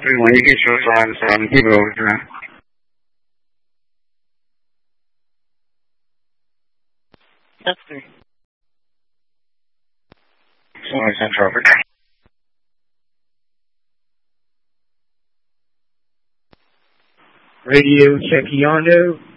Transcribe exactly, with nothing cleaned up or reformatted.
对，我一个球转三几个是吧？ That's good. Sorry, Central Africa. Radio Chequiondo.